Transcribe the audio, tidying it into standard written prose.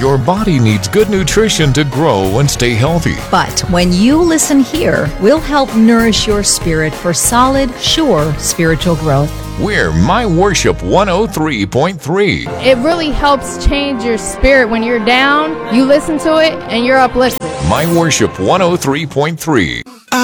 Your body needs good nutrition to grow and stay healthy. But when you listen here, we'll help nourish your spirit for solid, sure spiritual growth. We're My Worship 103.3. It really helps change your spirit when you're down. You listen to it and you're uplifted. My Worship 103.3.